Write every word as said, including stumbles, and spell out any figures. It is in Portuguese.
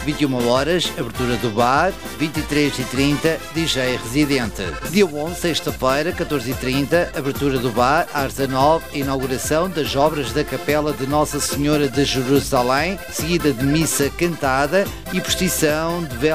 vinte e uma horas, abertura do bar, vinte e três e trinta, D J residente. Dia onze, sexta-feira, catorze e trinta, abertura do bar, às dezanove, inauguração das obras da Capela de Nossa Senhora de Jerusalém, seguida de missa cantada e procissão de vela